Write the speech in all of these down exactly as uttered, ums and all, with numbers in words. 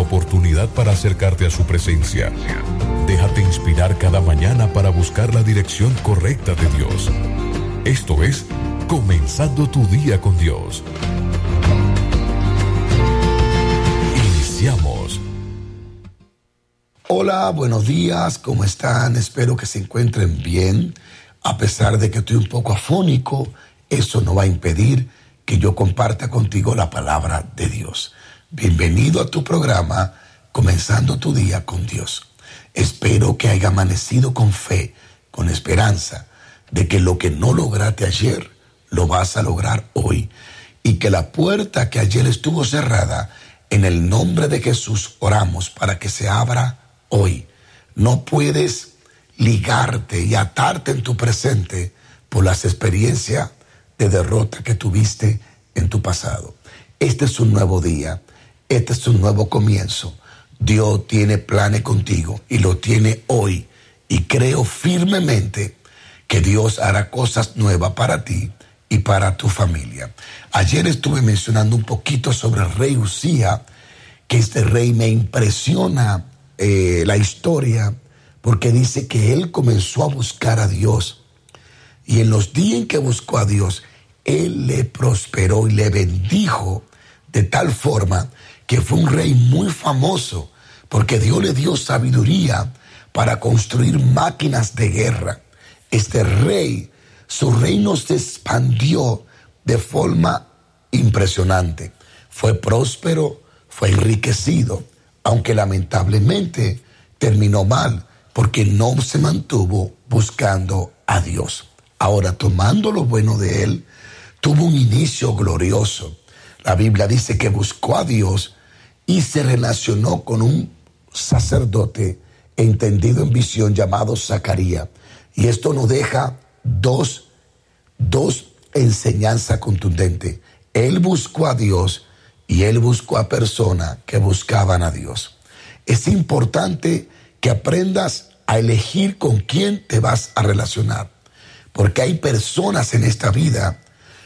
oportunidad para acercarte a su presencia. Déjate inspirar cada mañana para buscar la dirección correcta de Dios. Esto es Comenzando tu día con Dios. Iniciamos. Hola, buenos días, ¿cómo están? Espero que se encuentren bien. A pesar de que estoy un poco afónico, eso no va a impedir que yo comparta contigo la palabra de Dios. Bienvenido a tu programa, Comenzando tu día con Dios. Espero que haya amanecido con fe, con esperanza, de que lo que no lograste ayer, lo vas a lograr hoy. Y que la puerta que ayer estuvo cerrada, en el nombre de Jesús oramos para que se abra hoy. No puedes ligarte y atarte en tu presente por las experiencias de derrota que tuviste en tu pasado. Este es un nuevo día, este es un nuevo comienzo. Dios tiene planes contigo y lo tiene hoy. Y creo firmemente que Dios hará cosas nuevas para ti y para tu familia. Ayer estuve mencionando un poquito sobre el rey Uzía, que este rey me impresiona eh, la historia, porque dice que él comenzó a buscar a Dios. Y en los días en que buscó a Dios, él le prosperó y le bendijo de tal forma que fue un rey muy famoso, porque Dios le dio sabiduría para construir máquinas de guerra. Este rey, su reino se expandió de forma impresionante. Fue próspero, fue enriquecido, aunque lamentablemente terminó mal, porque no se mantuvo buscando a Dios. Ahora, tomando lo bueno de él, tuvo un inicio glorioso. La Biblia dice que buscó a Dios y se relacionó con un sacerdote entendido en visión llamado Zacarías. Y esto nos deja dos, dos enseñanzas contundentes. Él buscó a Dios y él buscó a personas que buscaban a Dios. Es importante que aprendas a elegir con quién te vas a relacionar, porque hay personas en esta vida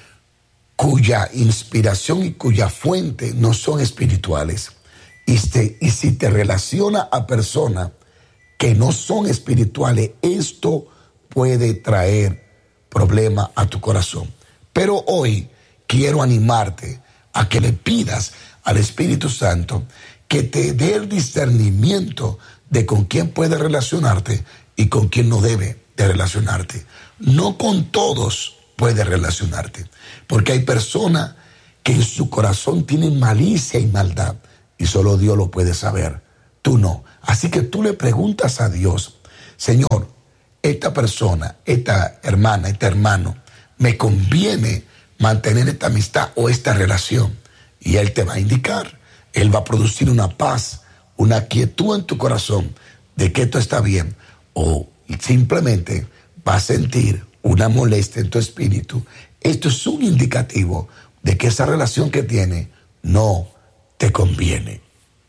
cuya inspiración y cuya fuente no son espirituales. Y, te, y si te relaciona a personas que no son espirituales, esto puede traer problemas a tu corazón. Pero hoy quiero animarte a que le pidas al Espíritu Santo que te dé el discernimiento de con quién puedes relacionarte y con quién no debe de relacionarte. No con todos puedes relacionarte, porque hay personas que en su corazón tienen malicia y maldad, y solo Dios lo puede saber, tú no. Así que tú le preguntas a Dios: Señor, esta persona, esta hermana, este hermano, me conviene mantener esta amistad o esta relación. Y Él te va a indicar, Él va a producir una paz, una quietud en tu corazón de que esto está bien, o simplemente va a sentir una molestia en tu espíritu. Esto es un indicativo de que esa relación que tiene no te conviene.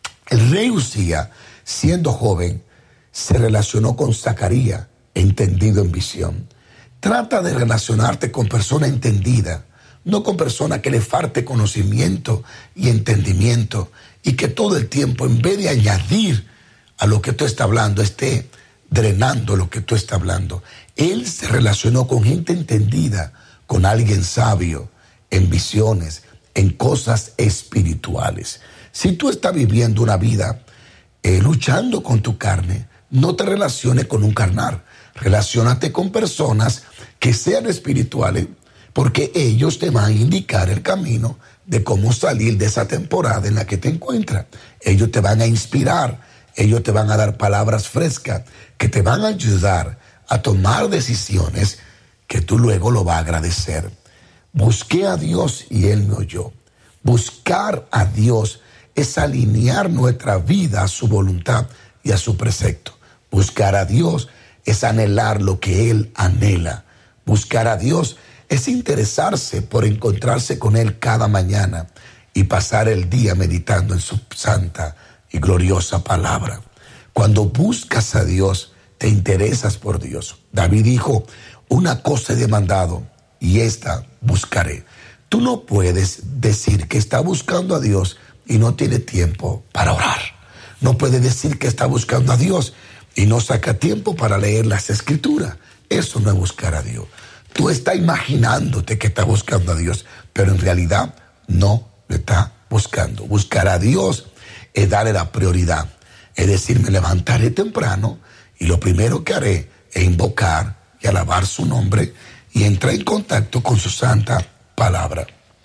El rey Uzía, siendo joven, se relacionó con Zacarías, entendido en visión. Trata de relacionarte con personas entendidas, no con personas que le falte conocimiento y entendimiento, y que todo el tiempo, en vez de añadir a lo que tú estás hablando, esté drenando lo que tú estás hablando. Él se relacionó con gente entendida, con alguien sabio, en visiones, en cosas espirituales. Si tú estás viviendo una vida eh, luchando con tu carne, no te relaciones con un carnal. Relaciónate con personas que sean espirituales, porque ellos te van a indicar el camino de cómo salir de esa temporada en la que te encuentras. Ellos te van a inspirar, ellos te van a dar palabras frescas que te van a ayudar a tomar decisiones que tú luego lo vas a agradecer. Busqué a Dios y Él me oyó. Buscar a Dios es alinear nuestra vida a su voluntad y a su precepto. Buscar a Dios es anhelar lo que Él anhela. Buscar a Dios es interesarse por encontrarse con Él cada mañana y pasar el día meditando en su santa y gloriosa palabra. Cuando buscas a Dios, te interesas por Dios. David dijo: una cosa he demandado y esta buscaré. Tú no puedes decir que está buscando a Dios y no tiene tiempo para orar. No puede decir que está buscando a Dios y no saca tiempo para leer las Escrituras. Eso no es buscar a Dios. Tú estás imaginándote que estás buscando a Dios, pero en realidad no le estás buscando. Buscar a Dios es darle la prioridad. Es decir, me levantaré temprano y lo primero que haré es invocar y alabar su nombre y entrar en contacto con su santa palabra.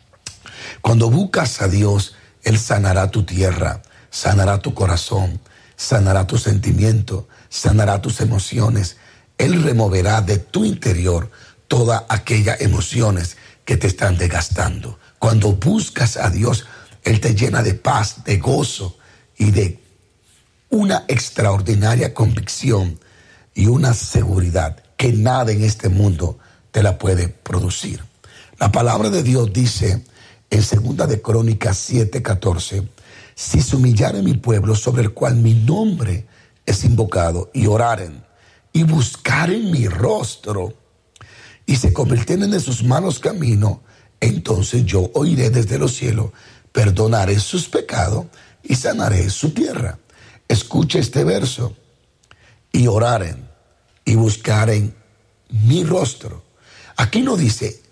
Cuando buscas a Dios, Él sanará tu tierra, sanará tu corazón, sanará tus sentimientos, sanará tus emociones. Él removerá de tu interior todas aquellas emociones que te están desgastando. Cuando buscas a Dios, Él te llena de paz, de gozo y de una extraordinaria convicción y una seguridad que nada en este mundo te la puede producir. La palabra de Dios dice en segunda de Crónicas siete catorce, si se humillare mi pueblo sobre el cual mi nombre es invocado y oraren y buscaren mi rostro y se convirtieren de sus malos caminos, entonces yo oiré desde los cielos, perdonaré sus pecados y sanaré su tierra. Escucha este verso, y oraren y buscaren mi rostro. Aquí no dice,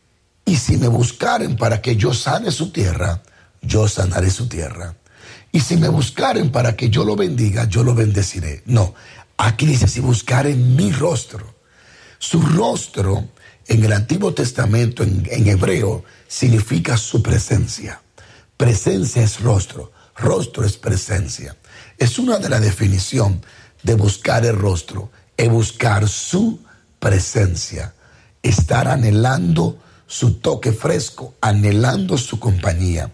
y si me buscaren para que yo sane su tierra, yo sanaré su tierra. Y si me buscaren para que yo lo bendiga, yo lo bendeciré. No, aquí dice, si buscaren mi rostro. Su rostro en el Antiguo Testamento, en, en hebreo, significa su presencia. Presencia es rostro, rostro es presencia. Es una de las definiciones de buscar el rostro, es buscar su presencia, estar anhelando su toque fresco, anhelando su compañía.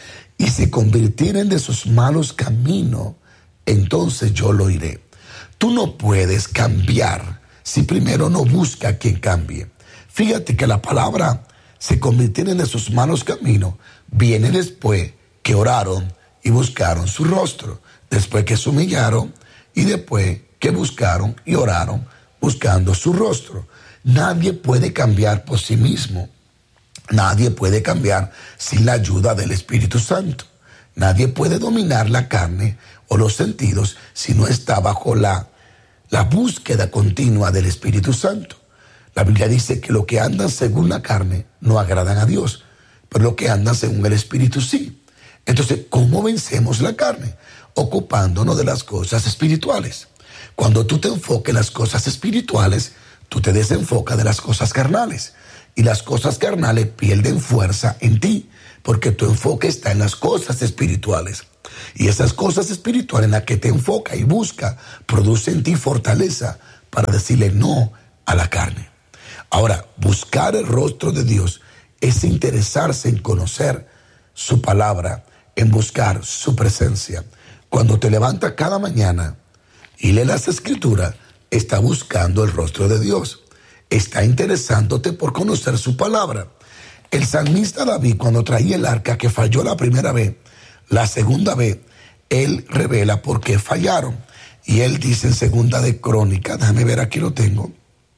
Y se convirtieren de sus malos caminos, entonces yo lo iré. Tú no puedes cambiar si primero no busca a quien cambie. Fíjate que la palabra se convirtieron de sus malos caminos viene después que oraron y buscaron su rostro, después que se humillaron y después que buscaron y oraron buscando su rostro. Nadie puede cambiar por sí mismo. Nadie puede cambiar sin la ayuda del Espíritu Santo. Nadie puede dominar la carne o los sentidos si no está bajo la, la búsqueda continua del Espíritu Santo. La Biblia dice que los que andan según la carne no agradan a Dios, pero los que andan según el Espíritu sí. Entonces, ¿cómo vencemos la carne? Ocupándonos de las cosas espirituales. Cuando tú te enfocas en las cosas espirituales, tú te desenfocas de las cosas carnales. Y las cosas carnales pierden fuerza en ti, porque tu enfoque está en las cosas espirituales. Y esas cosas espirituales en las que te enfoca y busca, producen en ti fortaleza para decirle no a la carne. Ahora, buscar el rostro de Dios es interesarse en conocer su palabra, en buscar su presencia. Cuando te levantas cada mañana y lees las Escrituras, está buscando el rostro de Dios. Está interesándote por conocer su palabra. El salmista David, cuando traía el arca que falló la primera vez, la segunda vez, él revela por qué fallaron. Y él dice en segunda de Crónica, déjame ver, aquí lo tengo.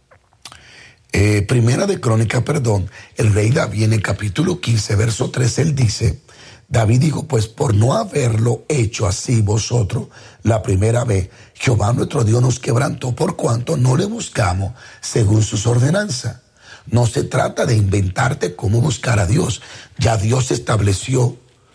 Eh, primera de Crónica, perdón, el rey David en el capítulo quince, verso trece, él dice, David dijo, pues por no haberlo hecho así vosotros la primera vez, Jehová nuestro Dios nos quebrantó por cuanto no le buscamos según sus ordenanzas. No se trata de inventarte cómo buscar a Dios. Ya Dios estableció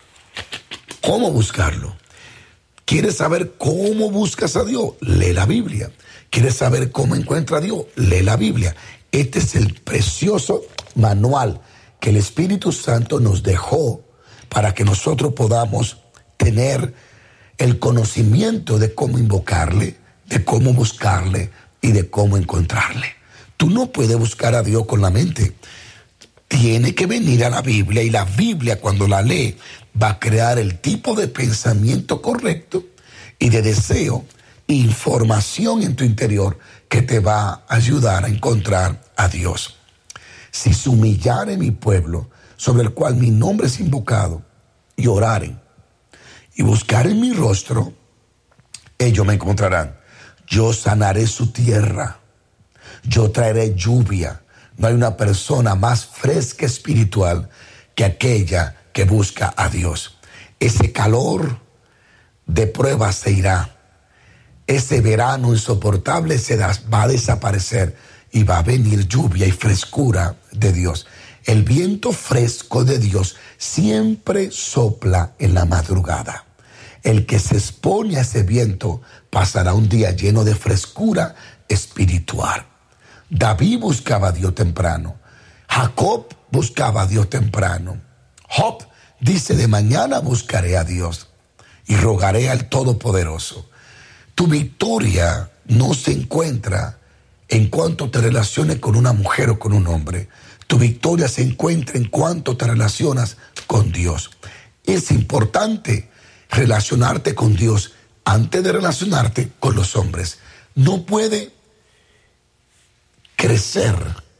cómo buscarlo. ¿Quieres saber cómo buscas a Dios? Lee la Biblia. ¿Quieres saber cómo encuentra a Dios? Lee la Biblia. Este es el precioso manual que el Espíritu Santo nos dejó para que nosotros podamos tener el conocimiento de cómo invocarle, de cómo buscarle y de cómo encontrarle. Tú no puedes buscar a Dios con la mente. Tiene que venir a la Biblia, y la Biblia, cuando la lee, va a crear el tipo de pensamiento correcto y de deseo e información en tu interior que te va a ayudar a encontrar a Dios. Si se humillare mi pueblo, sobre el cual mi nombre es invocado, y oraren y buscaren mi rostro, ellos me encontrarán. Yo sanaré su tierra, yo traeré lluvia. No hay una persona más fresca espiritual que aquella que busca a Dios. Ese calor de prueba se irá. Ese verano insoportable se da, va a desaparecer y va a venir lluvia y frescura de Dios. El viento fresco de Dios siempre sopla en la madrugada. El que se expone a ese viento pasará un día lleno de frescura espiritual. David buscaba a Dios temprano. Jacob buscaba a Dios temprano. Job dice: de mañana buscaré a Dios y rogaré al Todopoderoso. Tu victoria no se encuentra en cuanto te relaciones con una mujer o con un hombre. Tu victoria se encuentra en cuanto te relacionas con Dios. Es importante relacionarte con Dios antes de relacionarte con los hombres. No puede crecer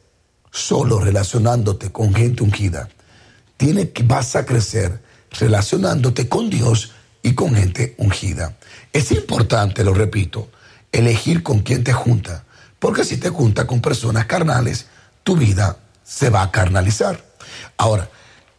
solo relacionándote con gente ungida. Tiene que, vas a crecer relacionándote con Dios y con gente ungida. Es importante, lo repito, elegir con quién te junta, porque si te junta con personas carnales, tu vida se va a carnalizar. Ahora,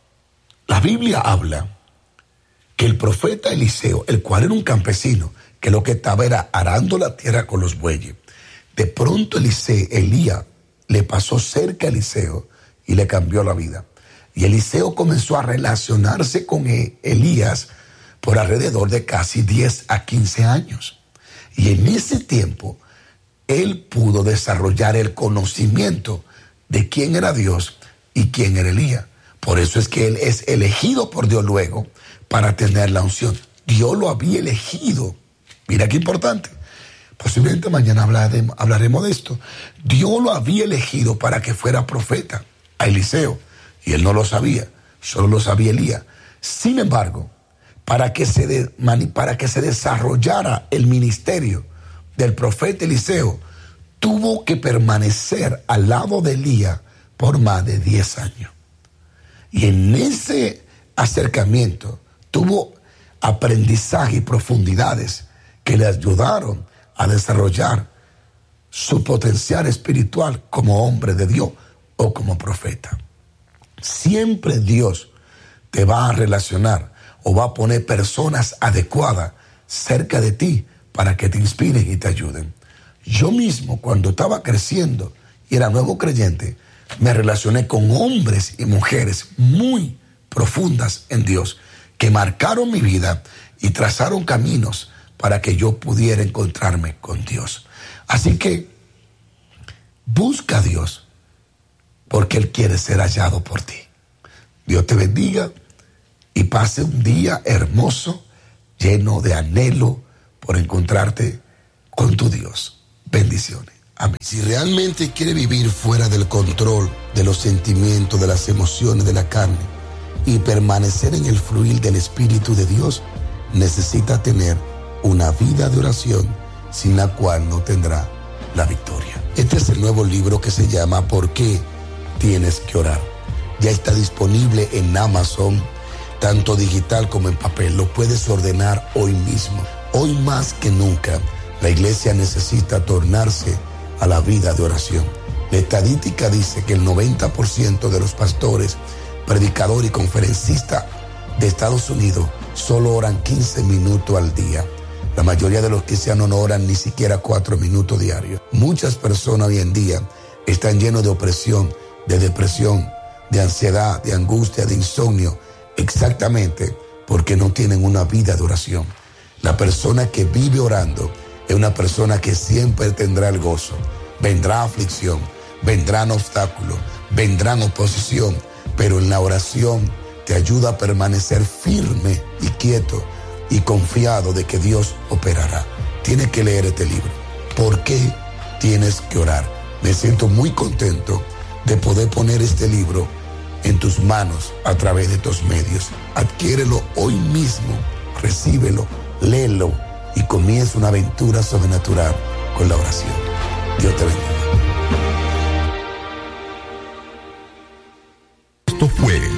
la Biblia habla que el profeta Eliseo, el cual era un campesino, que lo que estaba era arando la tierra con los bueyes, de pronto Eliseo, Elías le pasó cerca a Eliseo y le cambió la vida. Y Eliseo comenzó a relacionarse con Elías por alrededor de casi diez a quince años. Y en ese tiempo, él pudo desarrollar el conocimiento de quién era Dios y quién era Elías. Por eso es que él es elegido por Dios luego para tener la unción. Dios lo había elegido. Mira qué importante. Posiblemente mañana hablaremos, hablaremos de esto. Dios lo había elegido para que fuera profeta a Eliseo. Y él no lo sabía, solo lo sabía Elías. Sin embargo, para que se, de, para que se desarrollara el ministerio del profeta Eliseo, tuvo que permanecer al lado de Elías por más de diez años. Y en ese acercamiento tuvo aprendizaje y profundidades que le ayudaron a desarrollar su potencial espiritual como hombre de Dios o como profeta. Siempre Dios te va a relacionar o va a poner personas adecuadas cerca de ti para que te inspiren y te ayuden. Yo mismo, cuando estaba creciendo y era nuevo creyente, me relacioné con hombres y mujeres muy profundas en Dios, que marcaron mi vida y trazaron caminos para que yo pudiera encontrarme con Dios. Así que busca a Dios, porque Él quiere ser hallado por ti. Dios te bendiga y pase un día hermoso, lleno de anhelo por encontrarte con tu Dios. Bendiciones. Amén. Si realmente quiere vivir fuera del control de los sentimientos, de las emociones de la carne y permanecer en el fluir del Espíritu de Dios, necesita tener una vida de oración sin la cual no tendrá la victoria. Este es el nuevo libro que se llama ¿Por qué tienes que orar? Ya está disponible en Amazon, tanto digital como en papel. Lo puedes ordenar hoy mismo. Hoy más que nunca, la iglesia necesita tornarse a la vida de oración. La estadística dice que el noventa por ciento de los pastores, predicadores y conferencistas de Estados Unidos solo oran quince minutos al día. La mayoría de los cristianos no oran ni siquiera cuatro minutos diarios. Muchas personas hoy en día están llenos de opresión, de depresión, de ansiedad, de angustia, de insomnio, exactamente porque no tienen una vida de oración. La persona que vive orando es una persona que siempre tendrá el gozo. Vendrá aflicción, vendrán obstáculos, vendrán oposición, pero en la oración te ayuda a permanecer firme y quieto y confiado de que Dios operará. Tienes que leer este libro. ¿Por qué tienes que orar? Me siento muy contento de poder poner este libro en tus manos a través de estos medios. Adquiérelo hoy mismo, recíbelo, léelo y comienza una aventura sobrenatural con la oración. Dios te bendiga. Esto fue